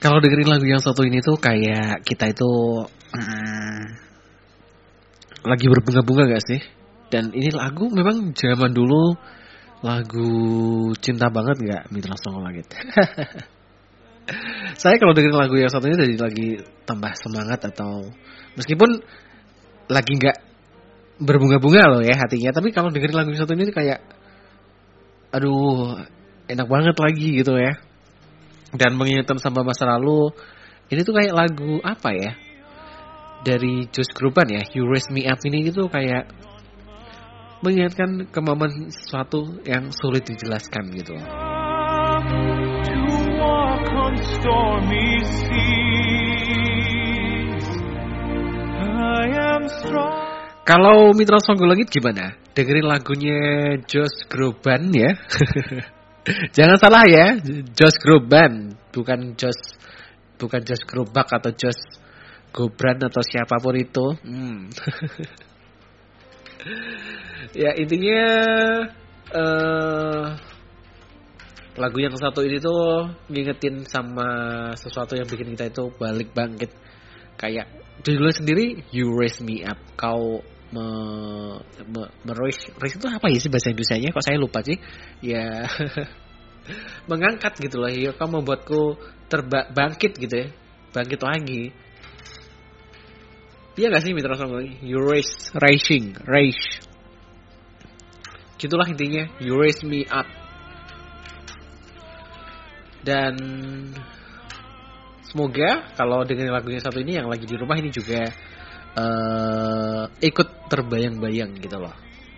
Kalau dengerin lagu yang satu ini tuh kayak kita itu lagi berbunga-bunga gak sih? Dan ini lagu memang zaman dulu lagu cinta banget gak Mitra Songo Langit? Saya kalau dengerin lagu yang satu ini jadi lagi tambah semangat atau meskipun lagi gak berbunga-bunga loh ya hatinya. Tapi kalau dengerin lagu yang satu ini kayak aduh enak banget lagi gitu ya. Dan mengingatkan sama masa lalu. Ini tuh kayak lagu apa ya? Dari Josh Groban ya, You Raise Me Up ini gitu kayak mengingatkan ke momen sesuatu yang sulit dijelaskan gitu. To walk on stormy seas, I am strong. Kalau Mitra Songo Langit gimana? Dengerin lagunya Josh Groban ya. Jangan salah ya, Josh Groban, bukan Josh Grobak atau Josh Gobran atau siapapun itu. Ya intinya lagu yang satu ini tuh ngingetin sama sesuatu yang bikin kita itu balik bangkit. Kayak judulnya sendiri You Raise Me Up. Kau raise itu apa ya sih bahasa Indonesianya? Kok saya lupa sih. Ya mengangkat gitu loh. Ya, kau membuatku bangkit gitu ya. Bangkit lagi. Iya gak sih Mitra Songo? You raise. Gitulah intinya. You raise me up. Dan semoga kalau dengerin lagunya satu ini yang lagi di rumah ini juga ikut terbayang-bayang gitu loh.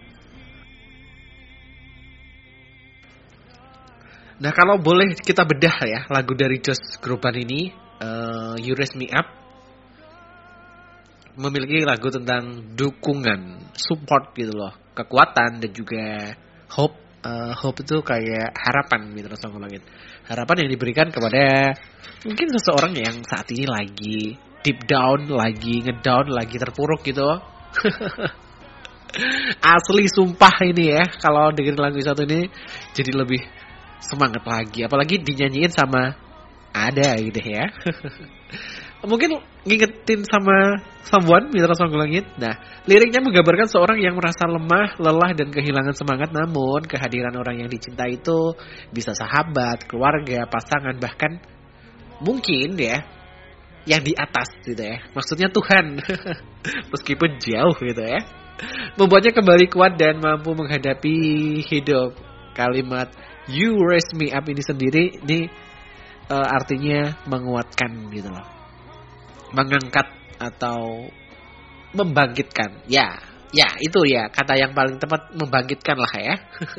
Nah kalau boleh kita bedah ya lagu dari Josh Groban ini, You Raise Me Up memiliki lagu tentang dukungan, support gitu loh, kekuatan dan juga hope. Hope itu kayak harapan Mitra Songo Langit. Harapan yang diberikan kepada mungkin seseorang yang saat ini lagi deep down, lagi ngedown, lagi terpuruk gitu. Asli sumpah ini ya, kalau dengerin lagu satu ini jadi lebih semangat lagi. Apalagi dinyanyiin sama ada gitu ya. Mungkin ngingetin sama someone Mitra Songo Langit. Nah, liriknya menggambarkan seorang yang merasa lemah, lelah dan kehilangan semangat. Namun kehadiran orang yang dicinta itu bisa sahabat, keluarga, pasangan, bahkan mungkin ya yang di atas gitu ya. Maksudnya Tuhan. Meskipun jauh gitu ya. Membuatnya kembali kuat dan mampu menghadapi hidup. Kalimat You Raise Me Up ini sendiri ini artinya menguatkan gitu loh. Mengangkat atau membangkitkan. Ya itu ya kata yang paling tepat, membangkitkan lah ya.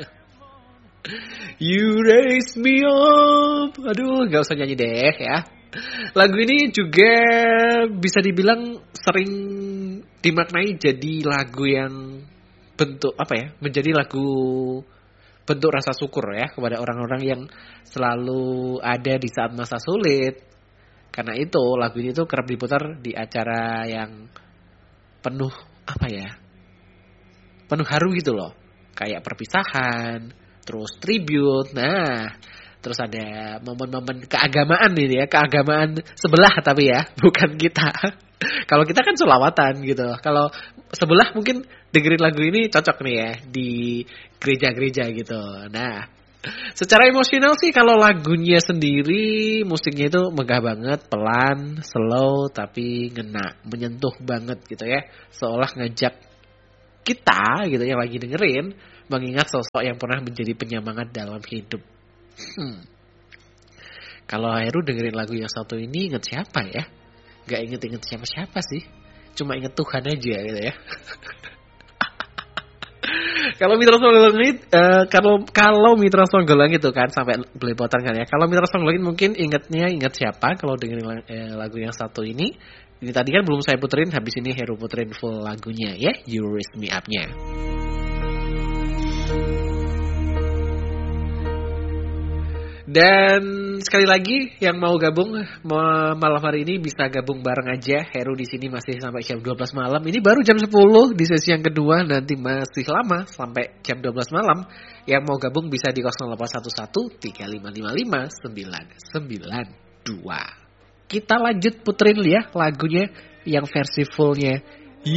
You raise me up. Aduh, gak usah nyanyi deh ya. Lagu ini juga bisa dibilang sering dimaknai jadi lagu yang bentuk apa ya? Menjadi lagu bentuk rasa syukur ya kepada orang-orang yang selalu ada di saat masa sulit. Karena itu lagu ini tuh kerap diputar di acara yang penuh apa ya? Penuh haru gitu loh. Kayak perpisahan, terus tribute. Nah, terus ada momen-momen keagamaan ini ya, keagamaan sebelah tapi ya, bukan kita. Kalau kita kan selawatan gitu. Kalau sebelah mungkin dengerin lagu ini cocok nih ya di gereja-gereja gitu. Nah, secara emosional sih kalau lagunya sendiri musiknya itu megah banget, pelan, slow tapi ngena, menyentuh banget gitu ya. Seolah ngajak kita gitu yang lagi dengerin mengingat sosok yang pernah menjadi penyemangat dalam hidup. Kalau Heru dengerin lagu yang satu ini inget siapa ya? Gak inget siapa-siapa sih. Cuma inget Tuhan aja gitu ya. Kalau Mitra Songo Langit, kalau Mitra Songo Langit itu kan sampai belepotan kan ya. Kalau Mitra Songo Langit mungkin inget siapa kalau dengerin lagu yang satu ini. Ini tadi kan belum saya puterin, habis ini Heru puterin full lagunya ya, You Raise Me Up-nya. Dan sekali lagi yang mau gabung malam hari ini bisa gabung bareng aja. Heru di sini masih sampai jam 12 malam. Ini baru jam 10 di sesi yang kedua, nanti masih lama sampai jam 12 malam. Yang mau gabung bisa di 0811 3555 992. kita lanjut puterin ya lagunya yang versi fullnya